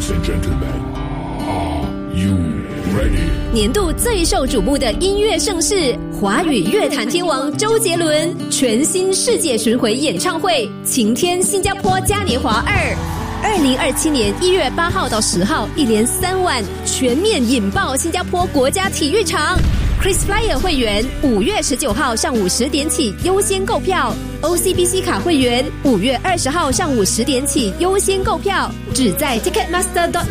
Ladies and gentlemen, are you ready? 年度最受瞩目的音乐盛事，华语乐坛天王周杰伦全新世界巡回演唱会《晴天新加坡嘉年华2》，2027年1月8号到10号，一连3晚全面引爆新加坡国家体育场。KrisFlyer 会员5月19号上午10点起优先购票， OCBC 卡会员5月20号上午10点起优先购票，只在 Ticketmaster.com